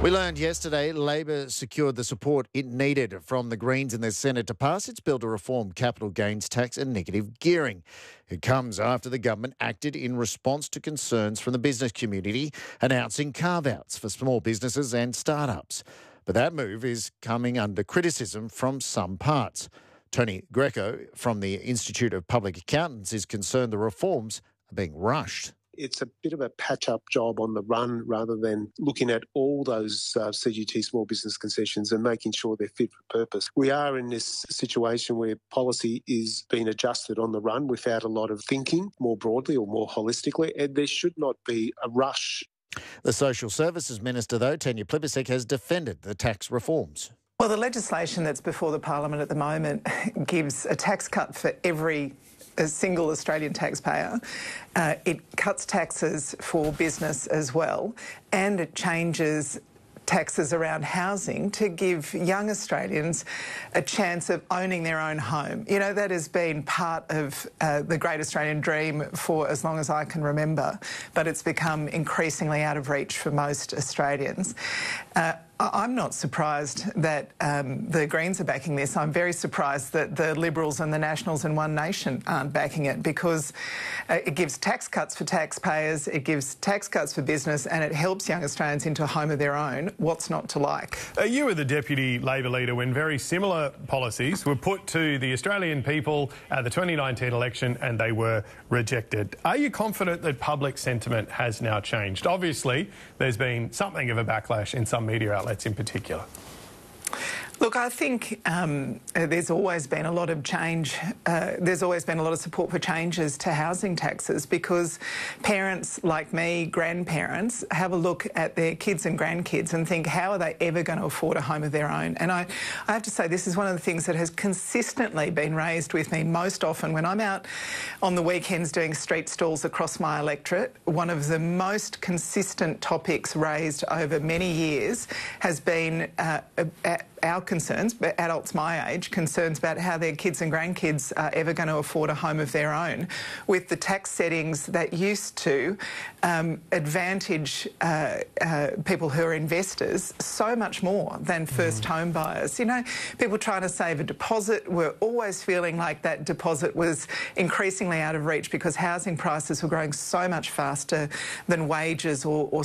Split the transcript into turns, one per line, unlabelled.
We learned yesterday Labor secured the support it needed from the Greens in the Senate to pass its bill to reform capital gains tax and negative gearing. It comes after the government acted in response to concerns from the business community, announcing carve-outs for small businesses and startups. But that move is coming under criticism from some parts. Tony Greco from the Institute of Public Accountants is concerned the reforms are being rushed.
It's a bit of a patch-up job on the run rather than looking at all those CGT small business concessions and making sure they're fit for purpose. We are in this situation where policy is being adjusted on the run without a lot of thinking more broadly or more holistically, and there should not be a rush.
The Social Services Minister, though, Tanya Plibersek, has defended the tax reforms.
Well, the legislation that's before the Parliament at the moment gives a tax cut for a single Australian taxpayer. It cuts taxes for business as well, and it changes taxes around housing to give young Australians a chance of owning their own home. You know, that has been part of the Great Australian Dream for as long as I can remember, but it's become increasingly out of reach for most Australians. I'm not surprised that the Greens are backing this. I'm very surprised that the Liberals and the Nationals and One Nation aren't backing it, because it gives tax cuts for taxpayers, it gives tax cuts for business, and it helps young Australians into a home of their own. What's not to like?
You were the Deputy Labor leader when very similar policies were put to the Australian people at the 2019 election and they were rejected. Are you confident that public sentiment has now changed? Obviously, there's been something of a backlash in some media outlets in particular.
Look, I think there's always been a lot of change. There's always been a lot of support for changes to housing taxes, because parents like me, grandparents, have a look at their kids and grandkids and think, how are they ever going to afford a home of their own? And I have to say, this is one of the things that has consistently been raised with me most often when I'm out on the weekends doing street stalls across my electorate. One of the most consistent topics raised over many years has been our concerns, but adults my age, concerns about how their kids and grandkids are ever going to afford a home of their own, with the tax settings that used to advantage people who are investors so much more than first home buyers. You know, people trying to save a deposit were always feeling like that deposit was increasingly out of reach because housing prices were growing so much faster than wages or